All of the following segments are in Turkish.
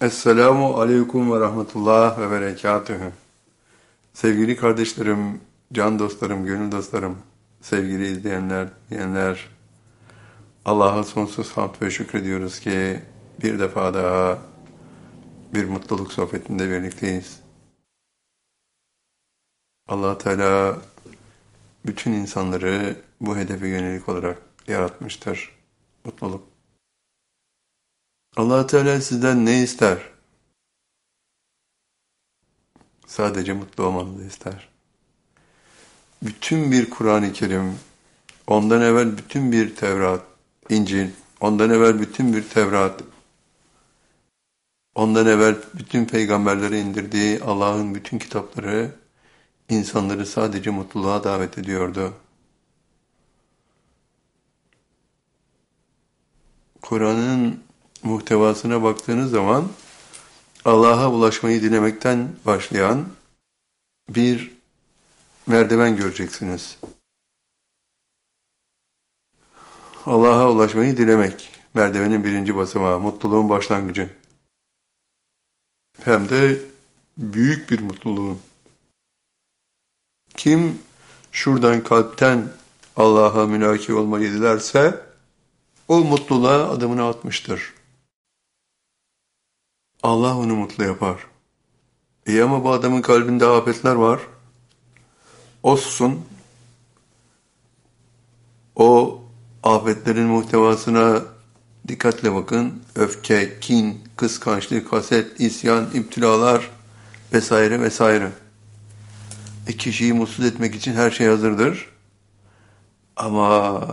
Esselamu aleyküm ve rahmetullah ve berekatühü. Sevgili kardeşlerim, can dostlarım, gönül dostlarım, sevgili izleyenler, dinleyenler, Allah'a sonsuz hamd ve şükrediyoruz ki bir defa daha bir mutluluk sohbetinde birlikteyiz. Allah Teala bütün insanları bu hedefe yönelik olarak yaratmıştır. Mutluluk. Allah Teala sizden ne ister? Sadece mutlu olmanızı ister. Bütün bir Kur'an-ı Kerim, ondan evvel bütün bir Tevrat, İncil, ondan evvel bütün bir Tevrat, ondan evvel bütün peygamberlere indirdiği Allah'ın bütün kitapları insanları sadece mutluluğa davet ediyordu. Kur'an'ın muhtevasına baktığınız zaman Allah'a ulaşmayı dilemekten başlayan bir merdiven göreceksiniz. Allah'a ulaşmayı dilemek, merdivenin birinci basamağı, mutluluğun başlangıcı. Hem de büyük bir mutluluğun. Kim şuradan kalpten Allah'a mülaki olmayı dilerse o mutluluğa adımını atmıştır. Allah onu mutlu yapar. İyi ama bu adamın kalbinde afetler var. O susun. O afetlerin muhtevasına dikkatle bakın. Öfke, kin, kıskançlık, haset, isyan, iptilalar vesaire vesaire. Kişiyi mutsuz etmek için her şey hazırdır. Ama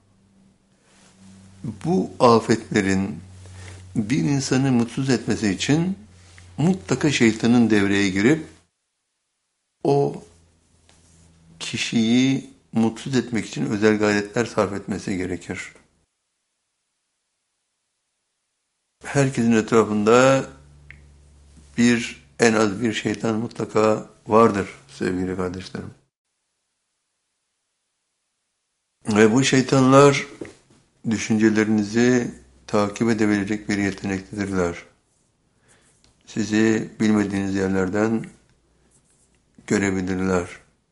bu afetlerin bir insanı mutsuz etmesi için mutlaka şeytanın devreye girip o kişiyi mutsuz etmek için özel gayretler sarf etmesi gerekir. Herkesin etrafında en az bir şeytan mutlaka vardır sevgili kardeşlerim. Ve bu şeytanlar düşüncelerinizi takip edebilecek bir yetenektedirler. Sizi bilmediğiniz yerlerden görebilirler.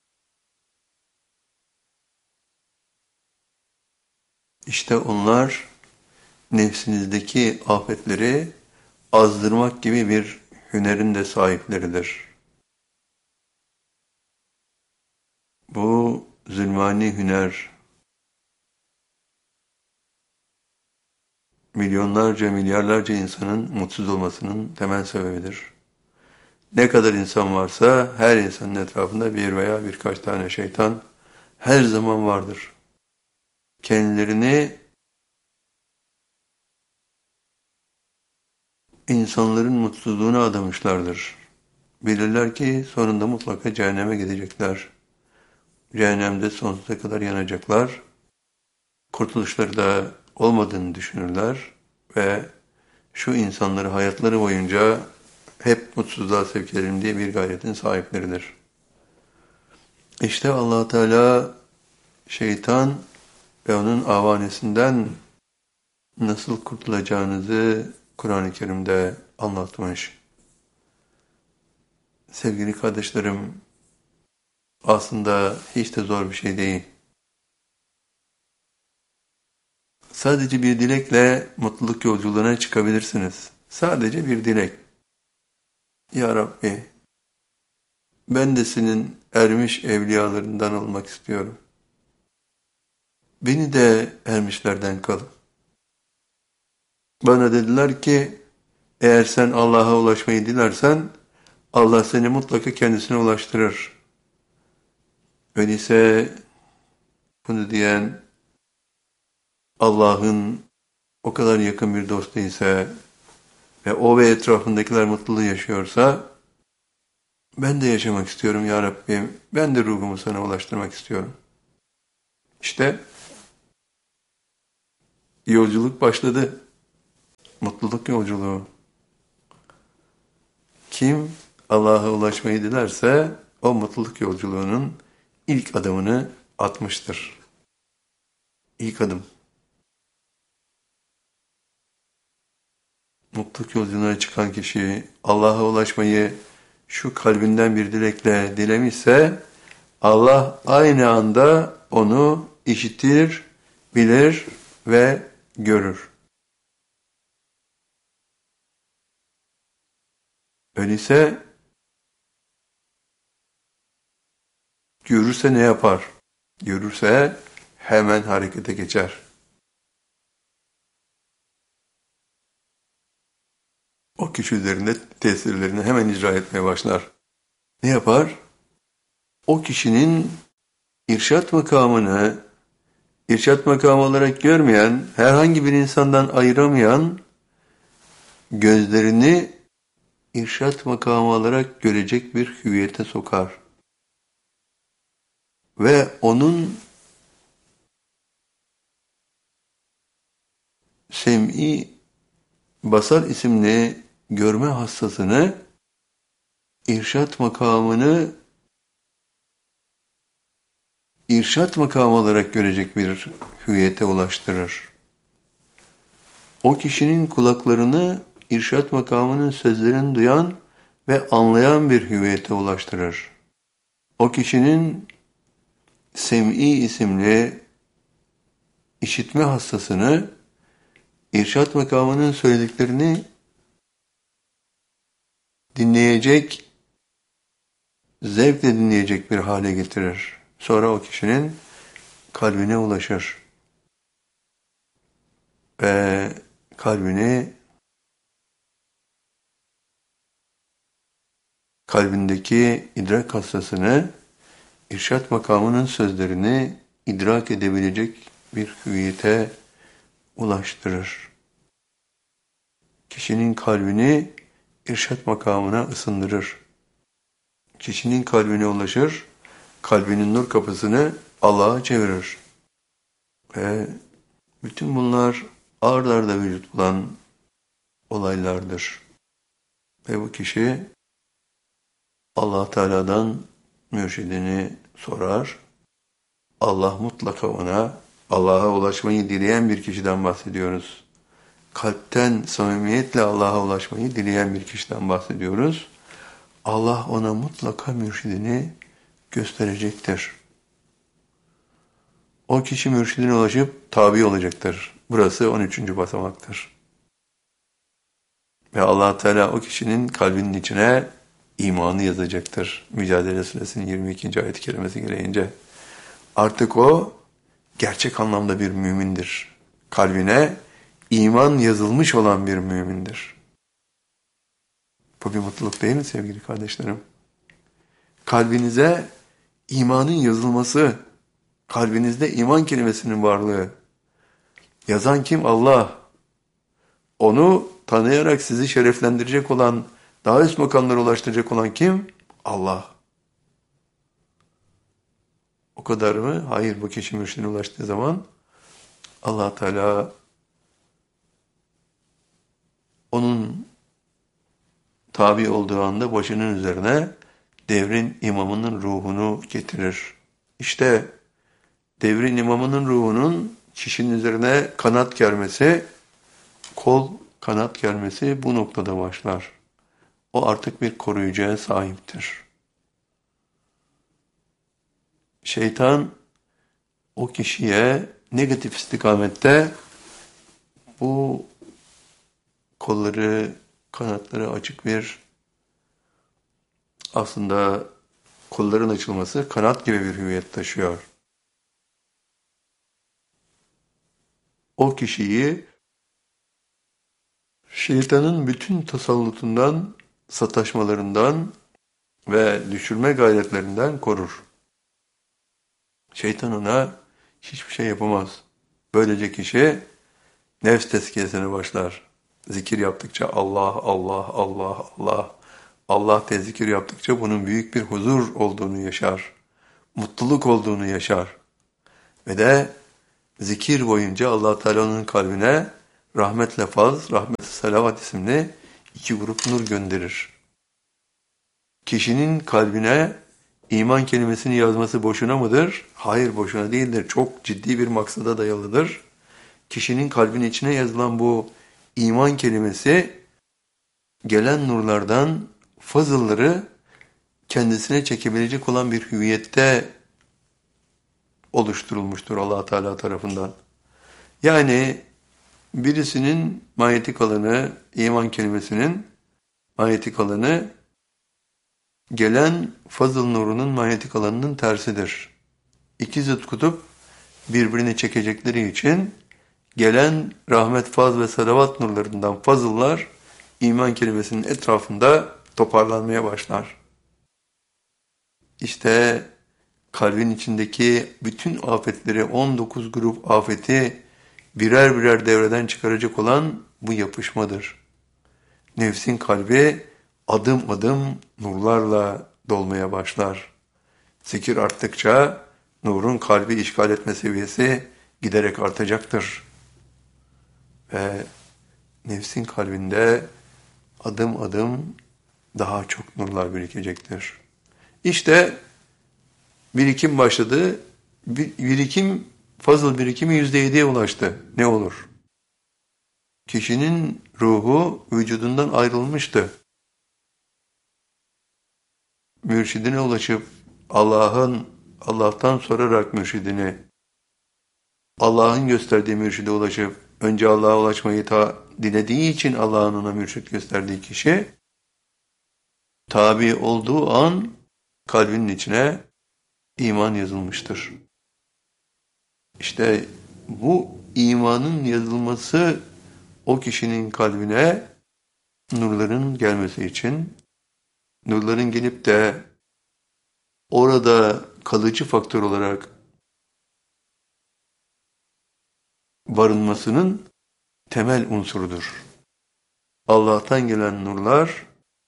İşte onlar nefsinizdeki afetleri azdırmak gibi bir hünerin de sahipleridir. Bu zulmani hüner milyonlarca, milyarlarca insanın mutsuz olmasının temel sebebidir. Ne kadar insan varsa her insanın etrafında bir veya birkaç tane şeytan her zaman vardır. Kendilerini insanların mutsuzluğuna adamışlardır. Bilirler ki sonunda mutlaka cehenneme gidecekler. Cehennemde sonsuza kadar yanacaklar. Kurtuluşları da olmadığını düşünürler ve şu insanları hayatları boyunca hep mutsuzluğa sevk edelim diye bir gayretin sahipleridir. İşte Allah Teala şeytan ve onun avanesinden nasıl kurtulacağınızı Kur'an-ı Kerim'de anlatmış. Sevgili kardeşlerim, aslında hiç de zor bir şey değil. Sadece bir dilekle mutluluk yolculuğuna çıkabilirsiniz. Sadece bir dilek. Ya Rabbi, ben de senin ermiş evliyalarından olmak istiyorum. Beni de ermişlerden kıl. Bana dediler ki, eğer sen Allah'a ulaşmayı dilersen, Allah seni mutlaka kendisine ulaştırır. Öyleyse bunu diyen Allah'ın o kadar yakın bir dostu ise ve o ve etrafındakiler mutluluğu yaşıyorsa, ben de yaşamak istiyorum ya Rabbim, ben de ruhumu sana ulaştırmak istiyorum. İşte yolculuk başladı. Mutluluk yolculuğu. Kim Allah'a ulaşmayı dilerse o mutluluk yolculuğunun ilk adımını atmıştır. İlk adım. mutluluk yolculuğuna çıkan kişi Allah'a ulaşmayı şu kalbinden bir dilekle dilemişse Allah aynı anda onu işitir, bilir ve görür. Öyleyse görürse ne yapar? Görürse hemen harekete geçer. O kişi üzerinde tesirlerini hemen icra etmeye başlar. Ne yapar? O kişinin irşat makamını irşat makamı olarak görmeyen, herhangi bir insandan ayıramayan, gözlerini irşat makamı olarak görecek bir hüviyete sokar. Ve onun sem'i basar isimli görme hassasını, irşat makamını irşat makamı olarak görecek bir hüviyete ulaştırır. O kişinin kulaklarını irşat makamının sözlerini duyan ve anlayan bir hüviyete ulaştırır. O kişinin sem'i isimli işitme hassasını irşat makamının söylediklerini dinleyecek, zevkle dinleyecek bir hale getirir. Sonra o kişinin kalbine ulaşır. Ve kalbindeki idrak hassasını, irşat makamının sözlerini idrak edebilecek bir hüviyete ulaştırır. Kişinin kalbini irşat makamına ısındırır. Kişinin kalbine ulaşır, kalbinin nur kapısını Allah'a çevirir. Ve bütün bunlar ard arda vücut bulan olaylardır. Ve bu kişi Allah Teala'dan mürşidini sorar. Allah mutlaka ona, Allah'a ulaşmayı dileyen bir kişiden bahsediyoruz. Kalpten samimiyetle Allah'a ulaşmayı dileyen bir kişiden bahsediyoruz. Allah ona mutlaka mürşidini gösterecektir. O kişi mürşidine ulaşıp tabi olacaktır. Burası 13. basamaktır. Ve Allah Teala o kişinin kalbinin içine imanı yazacaktır. Mücadele Suresinin 22. ayet-i kerimesi gereğince. Artık o gerçek anlamda bir mümindir. Kalbine iman yazılmış olan bir mümindir. Bu bir mutluluk değil mi sevgili kardeşlerim? Kalbinize imanın yazılması, kalbinizde iman kelimesinin varlığı. Yazan kim? Allah. Onu tanıyarak sizi şereflendirecek olan, daha üst makamlara ulaştıracak olan kim? Allah. O kadar mı? Hayır, bu kişi mürşidine ulaştığı zaman Allah Teala onun tabi olduğu anda başının üzerine devrin imamının ruhunu getirir. İşte devrin imamının ruhunun kişinin üzerine kanat germesi, kol kanat germesi bu noktada başlar. O artık bir koruyucuya sahiptir. Şeytan o kişiye negatif istikamette bu kolları, kanatları açık bir, aslında kolların açılması kanat gibi bir hüviyet taşıyor. O kişiyi şeytanın bütün tasallutundan, sataşmalarından ve düşürme gayretlerinden korur. Şeytan ona hiçbir şey yapamaz. Böylece kişi nefs tezkiyesine başlar. Zikir yaptıkça Allah, Allah, Allah, Allah, Allah diye zikir yaptıkça bunun büyük bir huzur olduğunu yaşar. Mutluluk olduğunu yaşar. Ve de zikir boyunca Allah Teala'nın kalbine rahmetle faz, rahmet selavat isimli 2 grup nur gönderir. Kişinin kalbine iman kelimesini yazması boşuna mıdır? Hayır, boşuna değildir. Çok ciddi bir maksada dayalıdır. Kişinin kalbinin içine yazılan bu iman kelimesi gelen nurlardan fazılları kendisine çekebilecek olan bir hüviyette oluşturulmuştur Allah Teala tarafından. Yani birisinin manyetik alanı, iman kelimesinin manyetik alanı gelen fazıl nurunun manyetik alanının tersidir. İki zıt kutup birbirini çekecekleri için gelen rahmet, faz ve salavat nurlarından fazıllar iman kelimesinin etrafında toparlanmaya başlar. İşte kalbin içindeki bütün afetleri, 19 grup afeti birer birer devreden çıkaracak olan bu yapışmadır. Nefsin kalbi adım adım nurlarla dolmaya başlar. Zikir arttıkça nurun kalbi işgal etme seviyesi giderek artacaktır. Ve nefsin kalbinde adım adım daha çok nurlar birikecektir. İşte birikim başladı. Fazıl birikimi %7'ye ulaştı. Ne olur? Kişinin ruhu vücudundan ayrılmıştı. Mürşidine ulaşıp Allah'tan sorarak mürşidini, Allah'ın gösterdiği mürşide ulaşıp önce Allah'a ulaşmayı dilediği için Allah'ın ona mürşid gösterdiği kişi tabi olduğu an kalbinin içine iman yazılmıştır. İşte bu imanın yazılması o kişinin kalbine nurların gelmesi için, nurların gelip de orada kalıcı faktör olarak barınmasının temel unsurudur. Allah'tan gelen nurlar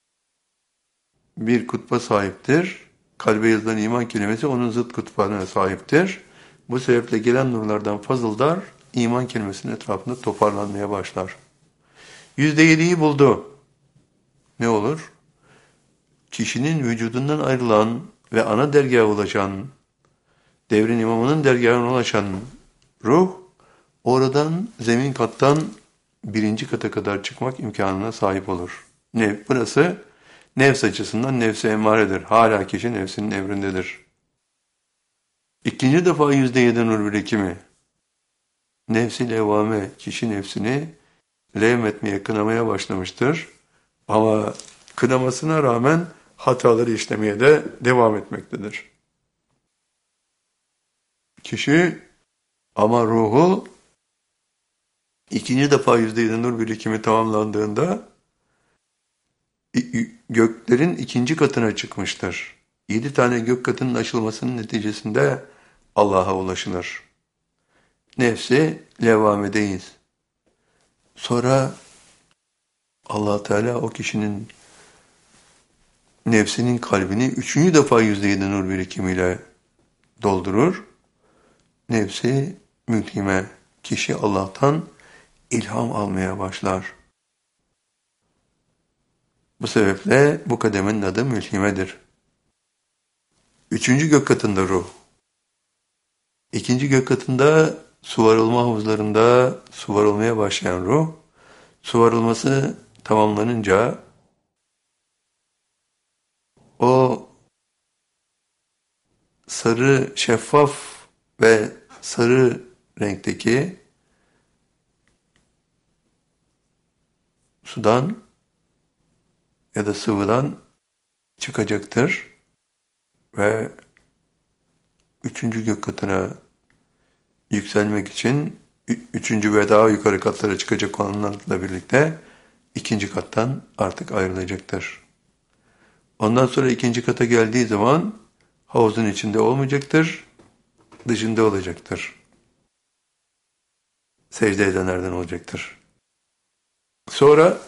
bir kutba sahiptir. Kalbe yazılan iman kelimesi onun zıt kutbuna sahiptir. Bu sebeple gelen nurlardan fazıldar iman kelimesinin etrafında toparlanmaya başlar. %7'yi buldu. Ne olur? Kişinin vücudundan ayrılan ve ana dergaha ulaşan, devrin imamının dergahına ulaşan ruh, oradan zemin kattan birinci kata kadar çıkmak imkanına sahip olur. Burası nefs açısından nefs-i emmaredir. Hala kişi nefsinin emrindedir. İkinci defa %7 nur birikimi. Nefs-i levvame, kişi nefsini levmetmeye, kınamaya başlamıştır. Ama kınamasına rağmen hataları işlemeye de devam etmektedir. Kişi ama ruhu ikinci defa %7 nur birikimi tamamlandığında göklerin ikinci katına çıkmıştır. 7 tane gök katının açılmasının neticesinde Allah'a ulaşılır. Nefsi levvamedeyiz. Sonra Allah Teala o kişinin nefsinin kalbini 3. defa %7 nur birikimiyle doldurur. Nefsi mülhime, kişi Allah'tan ilham almaya başlar. Bu sebeple bu kademenin adı mülhimedir. 3. gök katında ruh. 2. gök katında suvarılma havuzlarında suvarılmaya başlayan ruh, suvarılması tamamlanınca o sarı, şeffaf ve sarı renkteki sudan ya da sıvıdan çıkacaktır ve 3. gök katına yükselmek için 3. ve daha yukarı katlara çıkacak olanlarla birlikte 2. kattan artık ayrılacaktır. Ondan sonra 2. kata geldiği zaman havuzun içinde olmayacaktır, dışında olacaktır. Secde edenlerden olacaktır. Sonra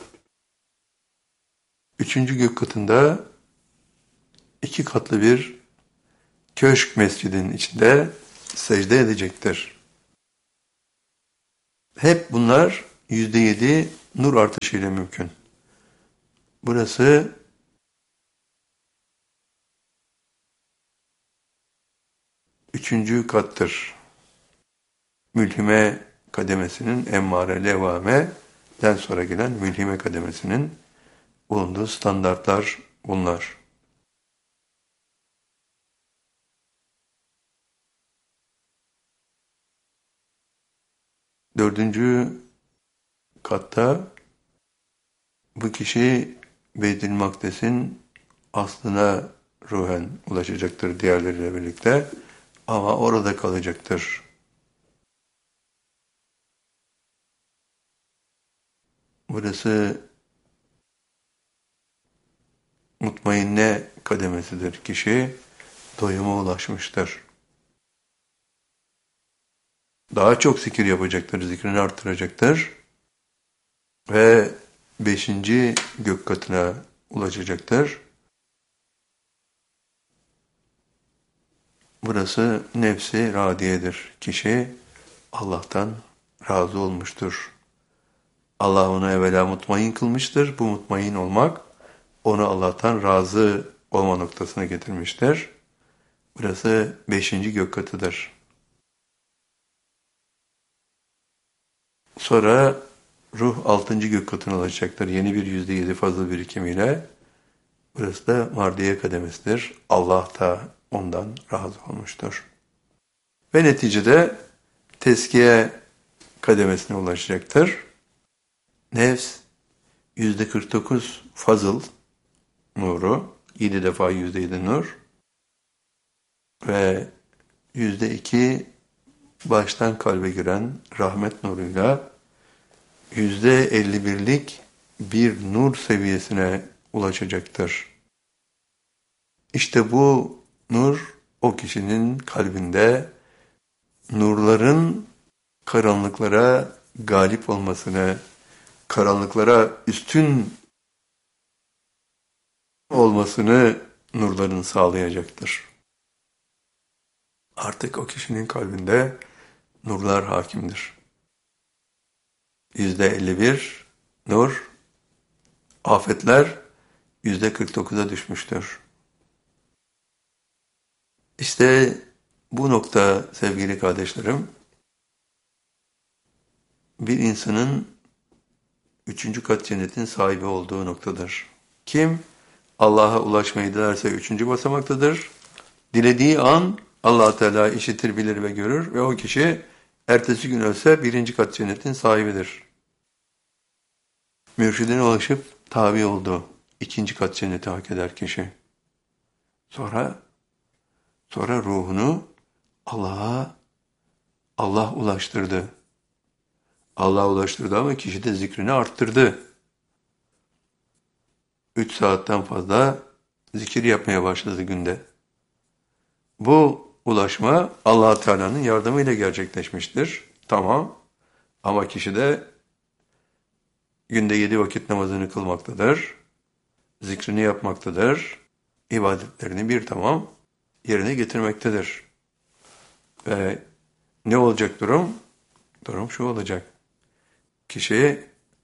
3. gök katında 2 katlı bir köşk mescidin içinde secde edecektir. Hep bunlar %7 nur artışıyla mümkün. Burası üçüncü kattır. Mülhime kademesinin emmare, levame'den sonra gelen mülhime kademesinin bulunduğu standartlar bunlar. Dördüncü katta bu kişi Beyt-i Makdes'in aslına ruhen ulaşacaktır diğerleriyle birlikte ama orada kalacaktır. Burası mutmainne kademesidir. Kişi doyuma ulaşmıştır. Daha çok zikir yapacaktır, zikrini arttıracaktır ve beşinci gök katına ulaşacaktır. Burası nefsi radiyedir. Kişi Allah'tan razı olmuştur. Allah onu evvela mutmain kılmıştır. Bu mutmain olmak onu Allah'tan razı olma noktasına getirmiştir. Burası beşinci gök katıdır. Sonra ruh altıncı gök katına ulaşacaktır. Yeni bir %7 fazla birikimiyle. Burası da mardiye kademesidir. Allah da ondan razı olmuştur. Ve neticede teskiye kademesine ulaşacaktır. Nefs %49 fazıl nuru, 7 defa %7 nur ve %2 baştan kalbe giren rahmet nuruyla %51'lik bir nur seviyesine ulaşacaktır. İşte bu nur o kişinin kalbinde nurların karanlıklara galip olmasını, karanlıklara üstün olmasını nurların sağlayacaktır. Artık o kişinin kalbinde nurlar hakimdir. %51 nur, afetler %49'a düşmüştür. İşte bu nokta sevgili kardeşlerim, bir insanın üçüncü kat cennetin sahibi olduğu noktadır. Kim Allah'a ulaşmayı dilerse üçüncü basamaktadır. Dilediği an Allah Teala işitir, bilir ve görür ve o kişi ertesi gün ölse birinci kat cennetin sahibidir. Mürşidine ulaşıp tabi oldu. İkinci kat cenneti hak eder kişi. Sonra ruhunu Allah ulaştırdı. Allah ulaştırdı ama kişi de zikrini arttırdı. 3 saatten fazla zikir yapmaya başladı günde. Bu ulaşma Allah Teala'nın yardımıyla gerçekleşmiştir. Tamam. Ama kişi de günde 7 vakit namazını kılmaktadır. Zikrini yapmaktadır. İbadetlerini bir tamam yerine getirmektedir. Ve ne olacak durum? Durum şu olacak. Kişi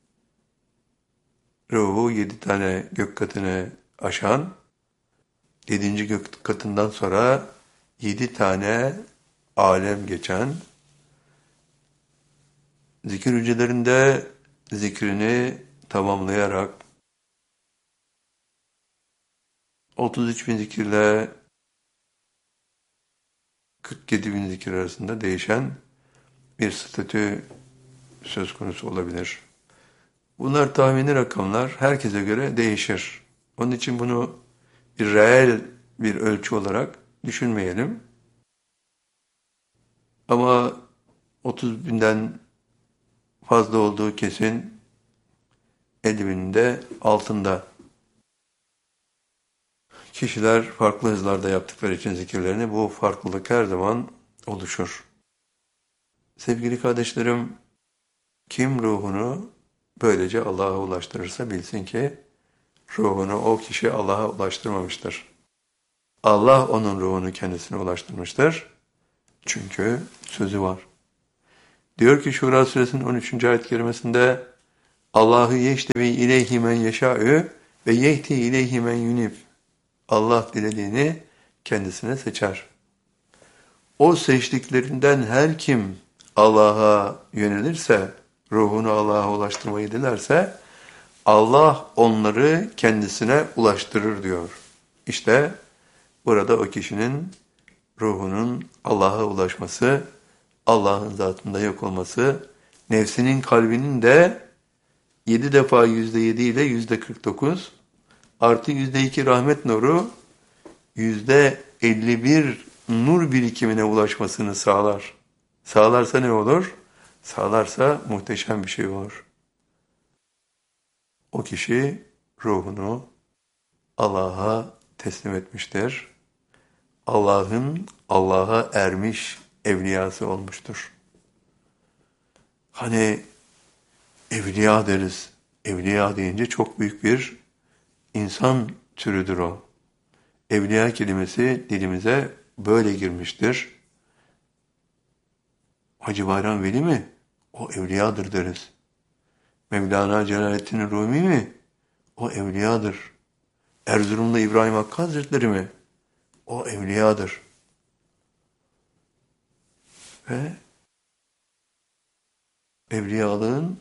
ruhu 7 tane gök katını aşan, 7. gök katından sonra 7 tane alem geçen, zikir hücrelerinde zikrini tamamlayarak 33 bin zikirle 47 bin zikir arasında değişen bir statü söz konusu olabilir. Bunlar tahmini rakamlar, herkese göre değişir. Onun için bunu bir reel bir ölçü olarak düşünmeyelim. Ama 30 binden fazla olduğu kesin, 50 binin de altında. Kişiler farklı hızlarda yaptıkları için zikirlerini bu farklılık her zaman oluşur. Sevgili kardeşlerim, kim ruhunu böylece Allah'a ulaştırırsa bilsin ki ruhunu o kişi Allah'a ulaştırmamıştır. Allah onun ruhunu kendisine ulaştırmıştır. Çünkü sözü var. Diyor ki Şura suresinin 13. ayet-i kerimesinde Allahu yeştevi ileyhi men yeşâ'ü ve yehdi ileyhi men yunib. Allah dilediğini kendisine seçer. O seçtiklerinden her kim Allah'a yönelirse, ruhunu Allah'a ulaştırmayı dilerse, Allah onları kendisine ulaştırır diyor. İşte burada o kişinin ruhunun Allah'a ulaşması, Allah'ın zatında yok olması, nefsinin kalbinin de 7 defa %7 ile %49 artı %2 rahmet nuru %51 nur birikimine ulaşmasını sağlar. Sağlarsa ne olur? Sağlarsa muhteşem bir şey olur. O kişi ruhunu Allah'a teslim etmiştir. Allah'a ermiş evliyası olmuştur. Hani evliya deriz. Evliya deyince çok büyük bir insan türüdür o. Evliya kelimesi dilimize böyle girmiştir. Hacı Bayram Veli mi? O evliyadır deriz. Mevlana Celaleddin Rumi mi? O evliyadır. Erzurumlu İbrahim Hakkı Hazretleri mi? O evliyadır. Ve evliyalığın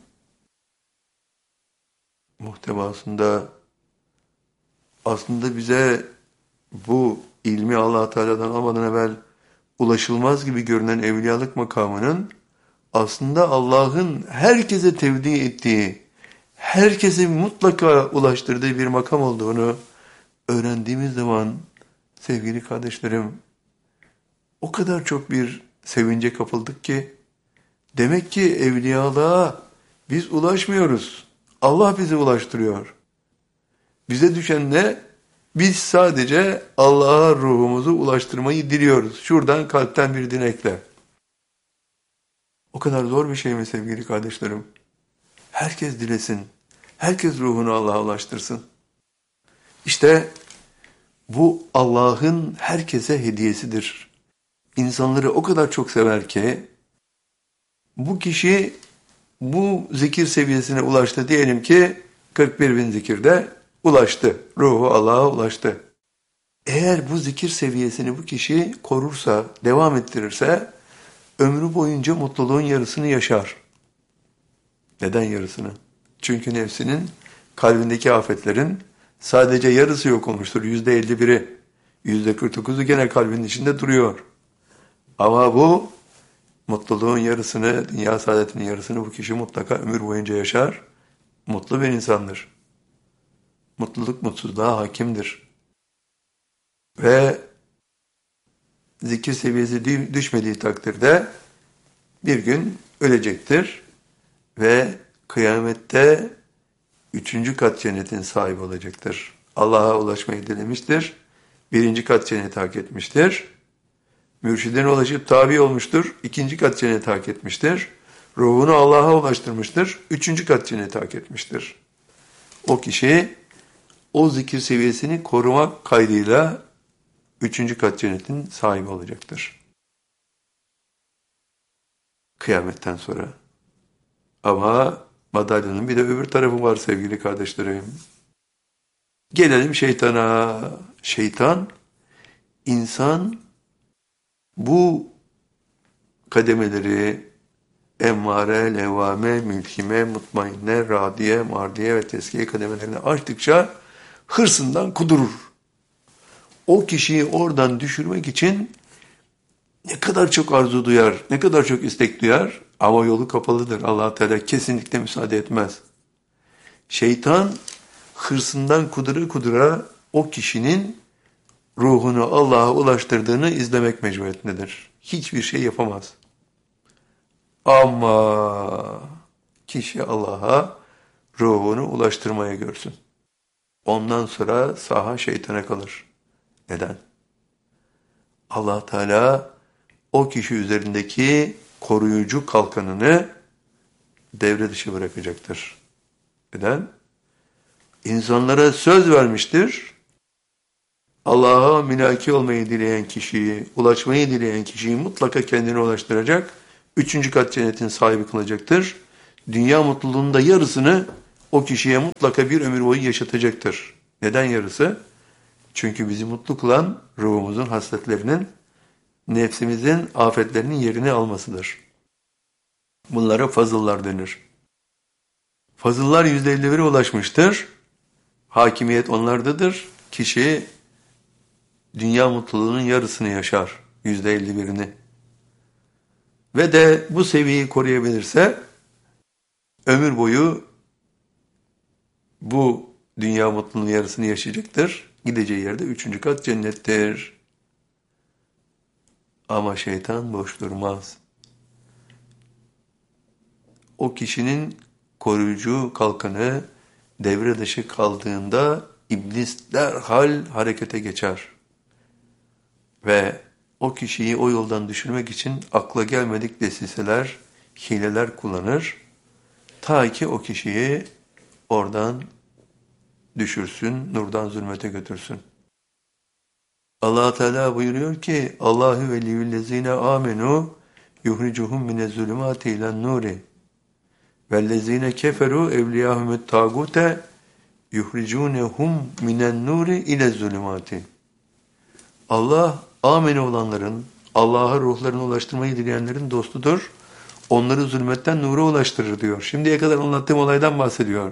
muhtevasında aslında bize bu ilmi Allah Teala'dan almadan evvel ulaşılmaz gibi görünen evliyalık makamının aslında Allah'ın herkese tevdi ettiği, herkese mutlaka ulaştırdığı bir makam olduğunu öğrendiğimiz zaman sevgili kardeşlerim o kadar çok bir sevince kapıldık ki demek ki evliyalığa biz ulaşmıyoruz. Allah bizi ulaştırıyor. Bize düşen ne? Biz sadece Allah'a ruhumuzu ulaştırmayı diliyoruz. Şuradan kalpten bir dilekle. O kadar zor bir şey mi sevgili kardeşlerim? Herkes dilesin. Herkes ruhunu Allah'a ulaştırsın. İşte bu Allah'ın herkese hediyesidir. İnsanları o kadar çok sever ki bu kişi bu zikir seviyesine ulaştı. Diyelim ki 41 bin zikirde ulaştı. Ruhu Allah'a ulaştı. Eğer bu zikir seviyesini bu kişi korursa, devam ettirirse ömrü boyunca mutluluğun yarısını yaşar. Neden yarısını? Çünkü nefsinin kalbindeki afetlerin sadece yarısı yok olmuştur. %51'i, %49'u gene kalbinin içinde duruyor. Ama bu mutluluğun yarısını, dünya saadetinin yarısını bu kişi mutlaka ömür boyunca yaşar. Mutlu bir insandır. Mutluluk mutsuzluğa hakimdir. Ve zikir seviyesi düşmediği takdirde bir gün ölecektir. Ve kıyamette 3. kat cennetin sahibi olacaktır. Allah'a ulaşmayı dilemiştir. 1. kat cenneti hak etmiştir. Mürşidine ulaşıp tabi olmuştur. 2. kat cenneti hak etmiştir. Ruhunu Allah'a ulaştırmıştır. 3. kat cenneti hak etmiştir. O kişi o zikir seviyesini korumak kaydıyla 3. kat cennetin sahibi olacaktır. Kıyametten sonra. Ama madalyonun bir de öbür tarafı var sevgili kardeşlerim. Gelelim şeytana. Şeytan, insan bu kademeleri emmare, levvame, mülkime, mutmainne, radiye, mardiye ve teskiye kademelerini açtıkça hırsından kudurur. O kişiyi oradan düşürmek için ne kadar çok arzu duyar, ne kadar çok istek duyar ama yolu kapalıdır. Allah Teala kesinlikle müsaade etmez. Şeytan hırsından kudura kudura o kişinin ruhunu Allah'a ulaştırdığını izlemek mecburiyetindedir. Hiçbir şey yapamaz. Ama kişi Allah'a ruhunu ulaştırmaya görsün. Ondan sonra saha şeytana kalır. Neden? Allah Teala o kişi üzerindeki koruyucu kalkanını devre dışı bırakacaktır. Neden? İnsanlara söz vermiştir. Allah'a münaki olmayı dileyen kişiyi, ulaşmayı dileyen kişiyi mutlaka kendine ulaştıracak. 3. kat cennetin sahibi kılacaktır. Dünya mutluluğunun da yarısını o kişiye mutlaka bir ömür boyu yaşatacaktır. Neden yarısı? Çünkü bizi mutlu kılan ruhumuzun hasletlerinin, nefsimizin afetlerinin yerini almasıdır. Bunlara fazıllar denir. Fazıllar %51'e ulaşmıştır. Hakimiyet onlardadır. Kişi dünya mutluluğunun yarısını yaşar. %51'ini. Ve de bu seviyeyi koruyabilirse ömür boyu bu dünya mutluluğunun yarısını yaşayacaktır. Gideceği yerde 3. kat cennettir. Ama şeytan boş durmaz. O kişinin koruyucu kalkanı devre dışı kaldığında iblis derhal harekete geçer. Ve o kişiyi o yoldan düşürmek için akla gelmedik desiseler, hileler kullanır. Ta ki o kişiyi oradan düşürsün, nurdan zulmete götürsün. Allah Teala buyuruyor ki: Allahu veliyyullezine amenu yuhricuhum minez-zulumati ilen-nuri vellezine keferu evliyahumut tagute yuhricunhum minen-nuri ile-zulumati. Allah amene olanların, Allah'a ruhlarını ulaştırmayı dileyenlerin dostudur. Onları zulmetten nura ulaştırır diyor. Şimdiye kadar anlattığım olaydan bahsediyor.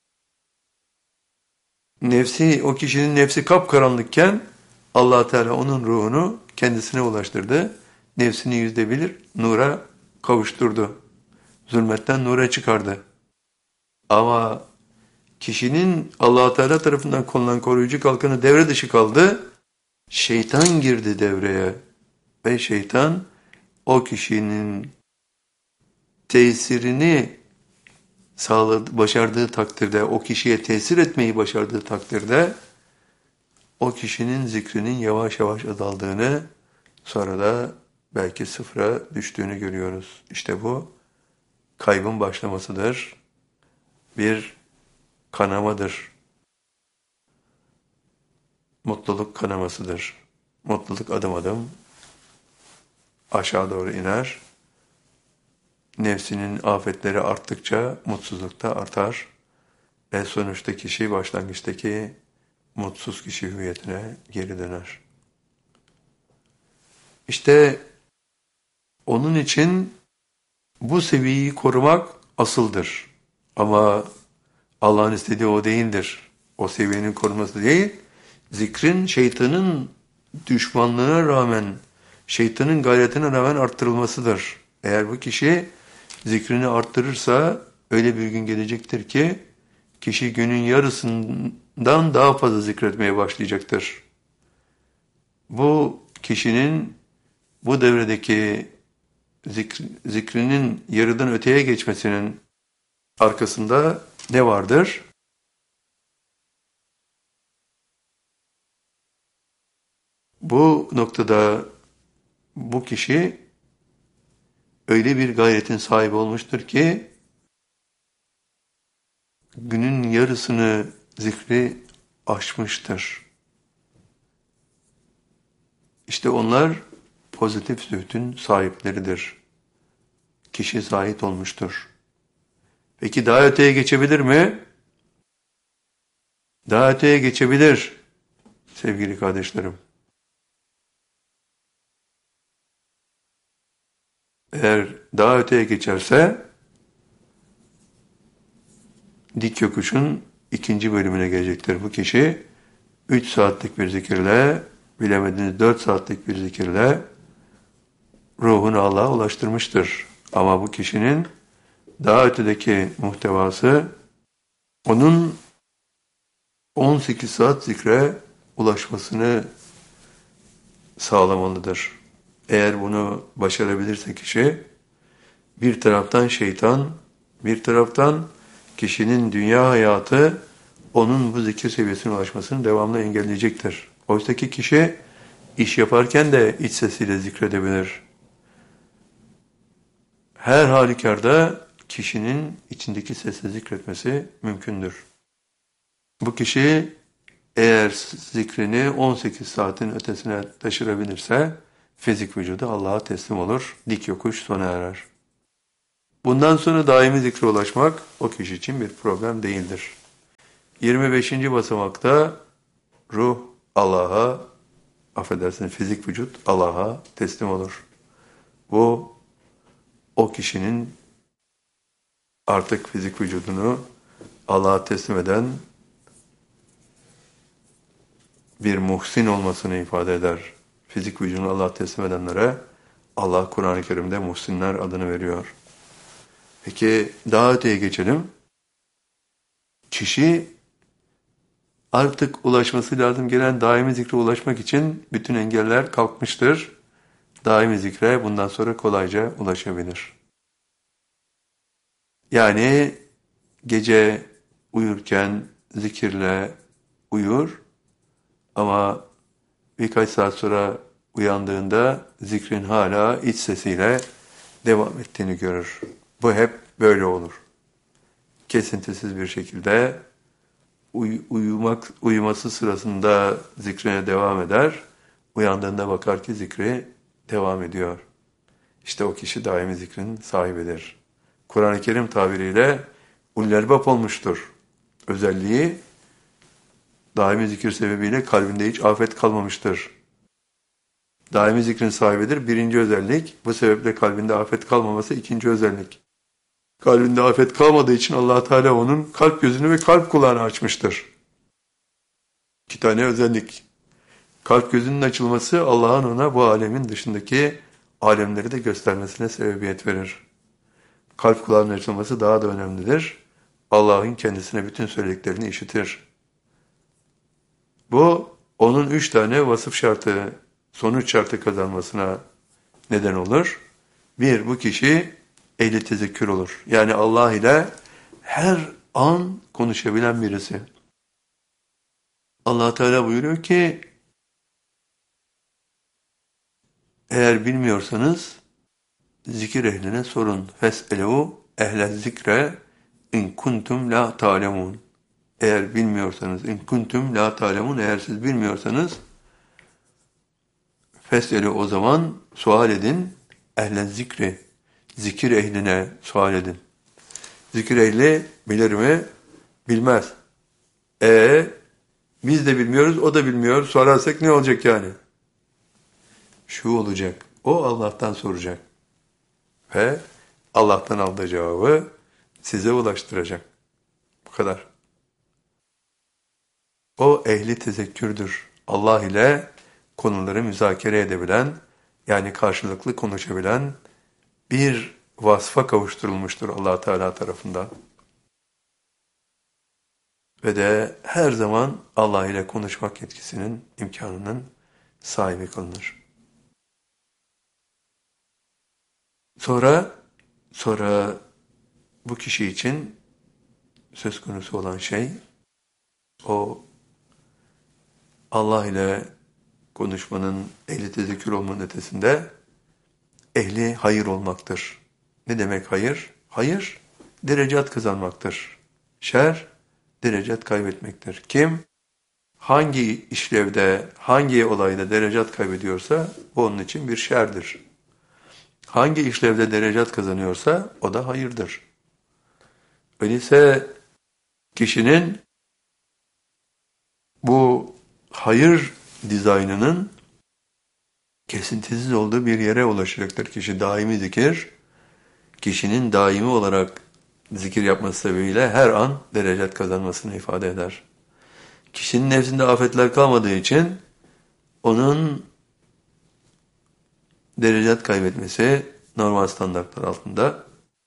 O kişinin nefsi kapkaranlıkken Allah Teala onun ruhunu kendisine ulaştırdı. Nefsini %1 nura kavuşturdu. Zulmetten nura çıkardı. Ama kişinin Allah Teala tarafından konulan koruyucu kalkanı devre dışı kaldı. Şeytan girdi devreye ve şeytan o kişinin tesirini başardığı takdirde, o kişiye tesir etmeyi başardığı takdirde o kişinin zikrinin yavaş yavaş azaldığını, sonra da belki sıfıra düştüğünü görüyoruz. İşte bu kaybın başlamasıdır. Bir kanamadır. Mutluluk kanamasıdır. Mutluluk adım adım aşağı doğru iner. Nefsinin afetleri arttıkça mutsuzluk da artar. Ve sonuçta kişi başlangıçtaki mutsuz kişi hüviyetine geri döner. İşte onun için bu seviyeyi korumak asıldır. Ama Allah'ın istediği o değildir. O seviyenin korunması değil, zikrin şeytanın düşmanlığına rağmen, şeytanın gayretine rağmen arttırılmasıdır. Eğer bu kişi zikrini arttırırsa öyle bir gün gelecektir ki kişi günün yarısından daha fazla zikretmeye başlayacaktır. Bu kişinin bu devredeki zikrinin yarıdan öteye geçmesinin arkasında ne vardır? Bu noktada bu kişi öyle bir gayretin sahibi olmuştur ki günün yarısını zikri aşmıştır. İşte onlar pozitif zühdün sahipleridir. Kişi zahit olmuştur. Peki daha öteye geçebilir mi? Daha öteye geçebilir sevgili kardeşlerim. Eğer daha öteye geçerse dik yokuşun 2. bölümüne gelecektir. Bu kişi 3 saatlik bir zikirle, bilemediniz 4 saatlik bir zikirle ruhunu Allah'a ulaştırmıştır. Ama bu kişinin daha ötedeki muhtevası onun 18 saat zikre ulaşmasını sağlamalıdır. Eğer bunu başarabilirse kişi, bir taraftan şeytan, bir taraftan kişinin dünya hayatı onun bu zikir seviyesine ulaşmasını devamlı engelleyecektir. Oysa ki kişi iş yaparken de iç sesiyle zikredebilir. Her halükarda kişinin içindeki sesle zikretmesi mümkündür. Bu kişi eğer zikrini 18 saatin ötesine taşırabilirse fizik vücudu Allah'a teslim olur, dik yokuş sona erer. Bundan sonra daimi zikre ulaşmak o kişi için bir problem değildir. 25. basamakta ruh Allah'a, affedersiniz fizik vücut Allah'a teslim olur. Bu o kişinin artık fizik vücudunu Allah'a teslim eden bir muhsin olmasını ifade eder. Fizik vücudunu Allah'a teslim edenlere Allah Kur'an-ı Kerim'de muhsinler adını veriyor. Peki daha öteye geçelim. Kişi artık ulaşması lazım gelen daimi zikre ulaşmak için bütün engeller kalkmıştır. Daimi zikre bundan sonra kolayca ulaşabilir. Yani gece uyurken zikirle uyur ama birkaç saat sonra uyandığında zikrin hala iç sesiyle devam ettiğini görür. Bu hep böyle olur. Kesintisiz bir şekilde uyuması sırasında zikrine devam eder. Uyandığında bakar ki zikri devam ediyor. İşte o kişi daimi zikrin sahibidir. Kur'an-ı Kerim tabiriyle ulul albab olmuştur. Özelliği daimi zikir sebebiyle kalbinde hiç afet kalmamıştır. Daimi zikrin sahibidir. Birinci özellik. Bu sebeple kalbinde afet kalmaması ikinci özellik. Kalbinde afet kalmadığı için Allah Teala onun kalp gözünü ve kalp kulağını açmıştır. İki tane özellik. Kalp gözünün açılması Allah'ın ona bu alemin dışındaki alemleri de göstermesine sebebiyet verir. Kalp kulağının açılması daha da önemlidir. Allah'ın kendisine bütün söylediklerini işitir. Bu onun 3 tane vasıf şartı, sonuç şartı kazanmasına neden olur. Bir, bu kişi ehli tezekkür olur. Yani Allah ile her an konuşabilen birisi. Allah Teala buyuruyor ki, eğer bilmiyorsanız zikir ehline sorun. Fes'elû ehle zikre in kuntum la ta'lemun. Eğer bilmiyorsanız, in kuntum la ta'lemun, eğer siz bilmiyorsanız fes'elû, o zaman sual edin. Ehle zikri, zikir ehline sual edin. Zikir ehli bilir mi? Bilmez. Biz de bilmiyoruz, o da bilmiyor. Sorarsak ne olacak yani? Şu olacak. O Allah'tan soracak. Ve Allah'tan aldığı cevabı size ulaştıracak. Bu kadar. O ehli tezekkürdür. Allah ile konuları müzakere edebilen, yani karşılıklı konuşabilen bir vasfa kavuşturulmuştur Allah Teala tarafından. Ve de her zaman Allah ile konuşmak yetkisinin, imkanının sahibi kılınır. Sonra bu kişi için söz konusu olan şey, o Allah ile konuşmanın, ehli tezekkür olmanın ötesinde ehli hayır olmaktır. Ne demek hayır? Hayır, derecat kazanmaktır. Şer, derecat kaybetmektir. Kim, hangi işlevde, hangi olayda derecat kaybediyorsa, bu onun için bir şerdir. Hangi işlevde derecat kazanıyorsa, o da hayırdır. Öyleyse kişinin bu hayır dizaynının kesintisiz olduğu bir yere ulaşacaktır. Kişi daimi zikir, kişinin daimi olarak zikir yapması sebebiyle her an derecat kazanmasını ifade eder. Kişinin nefsinde afetler kalmadığı için onun derecat kaybetmesi normal standartlar altında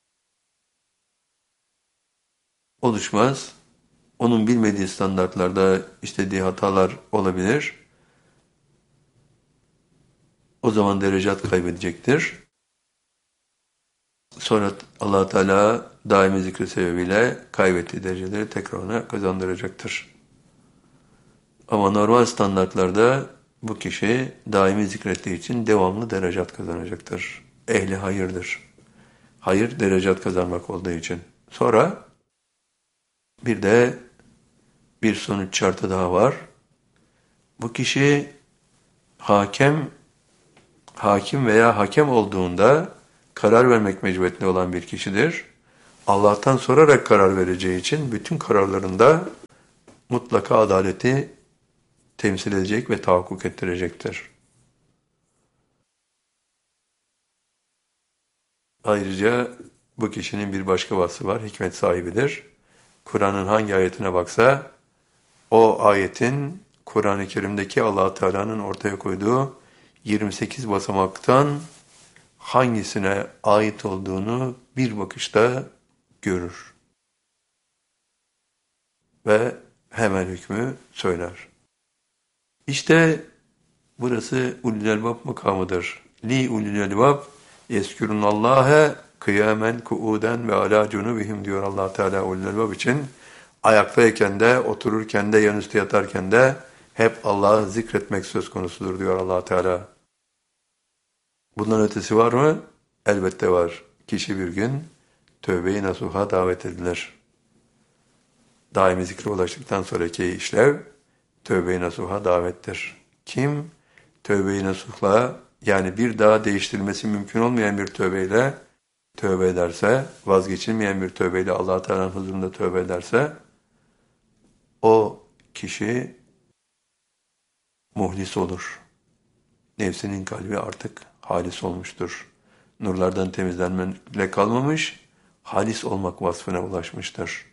oluşmaz. Onun bilmediği standartlarda işlediği hatalar olabilir. O zaman derecat kaybedecektir. Sonra Allah Teala daimi zikri sebebiyle kaybettiği dereceleri tekrar ona kazandıracaktır. Ama normal standartlarda bu kişi daimi zikrettiği için devamlı derecat kazanacaktır. Ehli hayırdır. Hayır derecat kazanmak olduğu için. Sonra bir de bir sonuç şartı daha var. Bu kişi hakim veya hakem olduğunda karar vermek mecburiyetinde olan bir kişidir. Allah'tan sorarak karar vereceği için bütün kararlarında mutlaka adaleti temsil edecek ve tahakkuk ettirecektir. Ayrıca Bu kişinin bir başka vasfı var, hikmet sahibidir. Kur'an'ın hangi ayetine baksa, o ayetin Kur'an-ı Kerim'deki Allah Teala'nın ortaya koyduğu 28 basamaktan hangisine ait olduğunu bir bakışta görür ve hemen hükmü söyler. İşte burası ulul elbab makamıdır. Li ulul elbab yezkurunallaha kıyamen kuuden ve ala cunubihim diyor Allah Teala ulul elbab için. Ayaktayken de, otururken de, yanüstü yatarken de hep Allah'ı zikretmek söz konusudur diyor Allah Teala. Bundan ötesi var mı? Elbette var. Kişi bir gün tövbe-i nasuha davet edilir. Daimi zikre ulaştıktan sonraki işlev tövbe-i nasuha davettir. Kim tövbe-i nasuhla, yani bir daha değiştirilmesi mümkün olmayan bir tövbeyle tövbe ederse, vazgeçilmeyen bir tövbeyle Allah Teala'nın huzurunda tövbe ederse, o kişi muhlis olur. Nefsinin kalbi artık halis olmuştur. Nurlardan temizlenmekle kalmamış, halis olmak vasfına ulaşmıştır.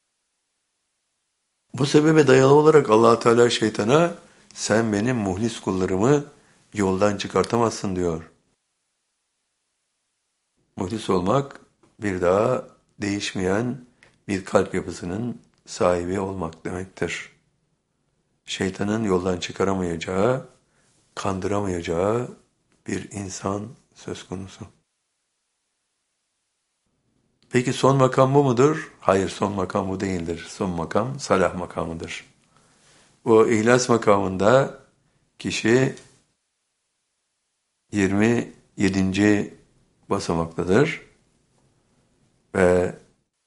Bu sebebe dayalı olarak Allah Teala şeytana, sen benim muhlis kullarımı yoldan çıkartamazsın diyor. Muhlis olmak, bir daha değişmeyen bir kalp yapısının sahibi olmak demektir. Şeytanın yoldan çıkaramayacağı, kandıramayacağı bir insan söz konusu. Peki son makam bu mudur? Hayır, son makam bu değildir. Son makam salah makamıdır. O ihlas makamında kişi 27. basamaktadır ve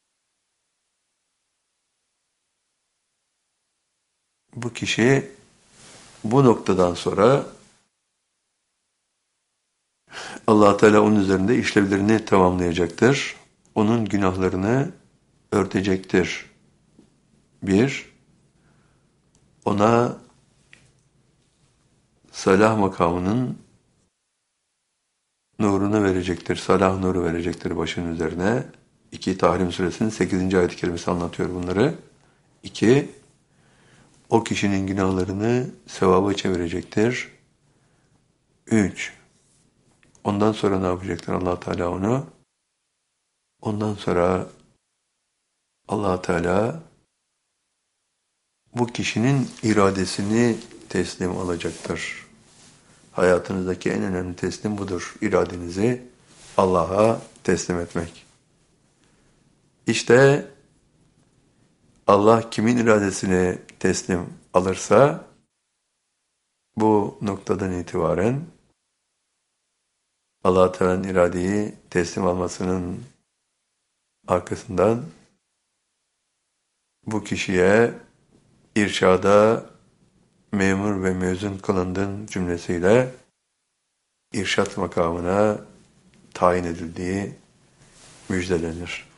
bu kişi bu noktadan sonra Allah Teala onun üzerinde işlevlerini tamamlayacaktır. Onun günahlarını örtecektir. Bir, ona salah makamının nurunu verecektir. Salah nuru verecektir başının üzerine. 2 Tahrim Suresinin 8. ayet-i kerimesi anlatıyor bunları. 2, o kişinin günahlarını sevaba çevirecektir. 3, ondan sonra ne yapacaktır Allah Teala onu? Ondan sonra Allah Teala bu kişinin iradesini teslim alacaktır. Hayatınızdaki en önemli teslim budur. İradenizi Allah'a teslim etmek. İşte Allah kimin iradesini teslim alırsa, bu noktadan itibaren Allah Teala'nın iradeyi teslim almasının arkasından bu kişiye irşada memur ve mezun kılındığın cümlesiyle irşat makamına tayin edildiği müjdelenir.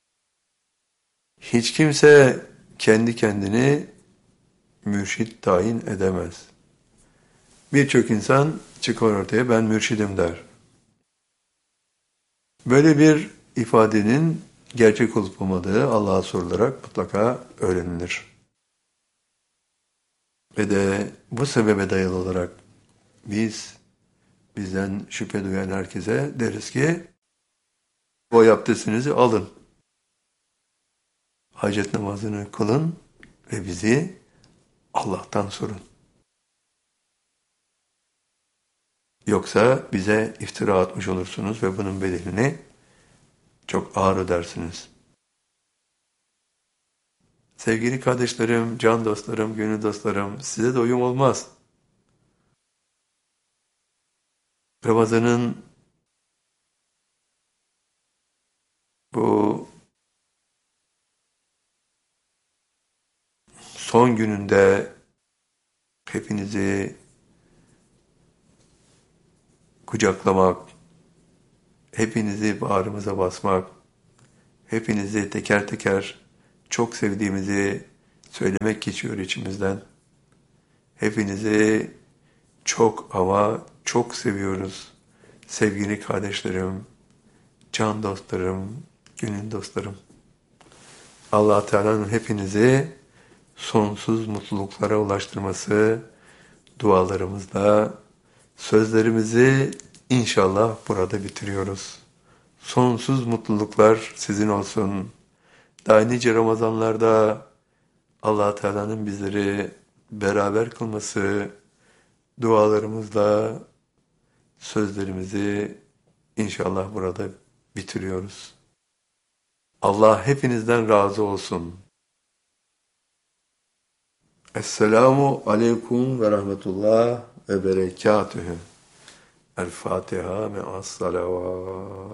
Hiç kimse kendi kendini mürşit tayin edemez. Birçok insan çıkar ortaya, ben mürşidim der. Böyle bir ifadenin gerçek olup olmadığı Allah'a sorularak mutlaka öğrenilir. Ve de bu sebebe dayalı olarak bizden şüphe duyan herkese deriz ki, o abdestinizi alın, hacet namazını kılın ve bizi Allah'tan sorun. Yoksa bize iftira atmış olursunuz ve bunun bedelini çok ağır ödersiniz. Sevgili kardeşlerim, can dostlarım, gönül dostlarım, size de uyum olmaz. Ramazan'ın bu son gününde hepinizi kucaklamak, hepinizi bağrımıza basmak, hepinizi teker teker çok sevdiğimizi söylemek geçiyor içimizden. Hepinizi çok ama çok seviyoruz. Sevgili kardeşlerim, can dostlarım, gönül dostlarım. Allah Teala'nın hepinizi sonsuz mutluluklara ulaştırması dualarımızla sözlerimizi inşallah burada bitiriyoruz. Sonsuz mutluluklar sizin olsun. Daha nice Ramazanlarda Allah Teala'nın bizleri beraber kılması dualarımızla sözlerimizi inşallah burada bitiriyoruz. Allah hepinizden razı olsun. Esselamu aleyküm ve rahmetullah ve berekatühü. El Fatiha me'as salavat.